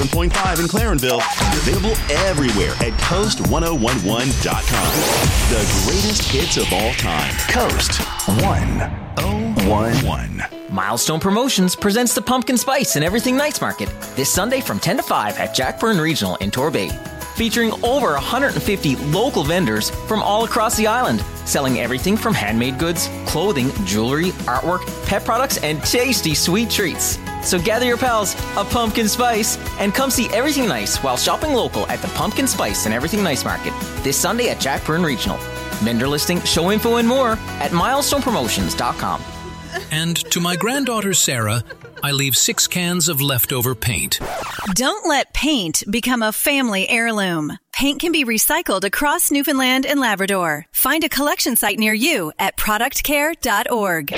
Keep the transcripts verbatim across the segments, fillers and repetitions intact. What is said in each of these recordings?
one point five in Clarenville. Available everywhere at coast ten eleven dot com. The greatest hits of all time. Coast ten eleven. Milestone Promotions presents the Pumpkin Spice and Everything Nights Market this Sunday from ten to five at Jackburn Regional in Torbay. Featuring over one hundred fifty local vendors from all across the island, selling everything from handmade goods, clothing, jewelry, artwork, pet products, and tasty sweet treats. So gather your pals, a pumpkin spice, and come see everything nice while shopping local at the Pumpkin Spice and Everything Nice Market this Sunday at Jackburn Regional. Vendor listing, show info, and more at milestone promotions dot com. And to my granddaughter Sarah, I leave six cans of leftover paint. Don't let paint become a family heirloom. Paint can be recycled across Newfoundland and Labrador. Find a collection site near you at product care dot org.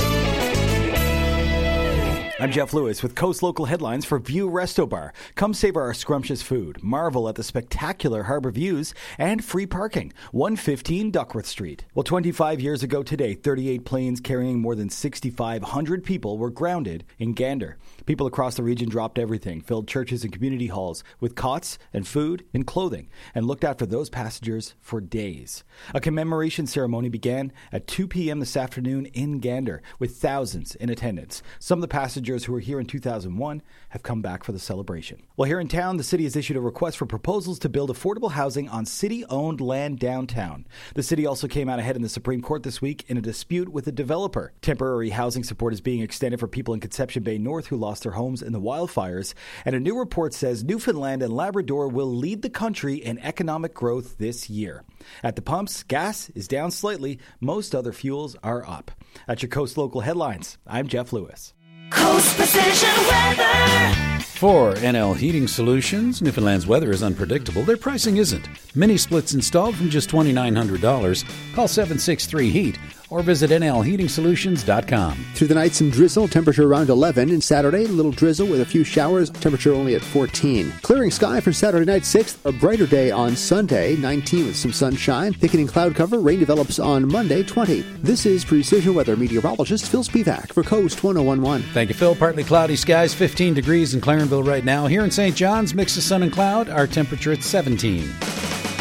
I'm Jeff Lewis with Coast Local Headlines for View Resto Bar. Come savor our scrumptious food, marvel at the spectacular harbor views, and free parking. one fifteen Duckworth Street. Well, twenty-five years ago today, thirty-eight planes carrying more than six thousand five hundred people were grounded in Gander. People across the region dropped everything, filled churches and community halls with cots and food and clothing, and looked after those passengers for days. A commemoration ceremony began at two p.m. this afternoon in Gander, with thousands in attendance. Some of the passengers who were here in two thousand one have come back for the celebration. Well, here in town, the city has issued a request for proposals to build affordable housing on city-owned land downtown. The city also came out ahead in the Supreme Court this week in a dispute with a developer. Temporary housing support is being extended for people in Conception Bay North who lost their homes in the wildfires, and a new report says Newfoundland and Labrador will lead the country in economic growth this year. At the pumps, gas is down slightly. Most other fuels are up. That's your Coast Local Headlines. I'm Jeff Lewis. Coast Precision Weather. For N L Heating Solutions, Newfoundland's weather is unpredictable. Their pricing isn't. Mini splits installed from just two thousand nine hundred dollars. Call seven six three heat or visit N L heating solutions dot com. Through the night, some drizzle, temperature around eleven. And Saturday, a little drizzle with a few showers, temperature only at fourteen. Clearing sky for Saturday night, sixth. A brighter day on Sunday, nineteen with some sunshine. Thickening cloud cover, rain develops on Monday, twenty. This is Precision Weather meteorologist Phil Spivak for Coast ten eleven. Thank you, Phil. Partly cloudy skies, fifteen degrees in Clarenville right now. Here in Saint John's, mix of sun and cloud, our temperature at seventeen.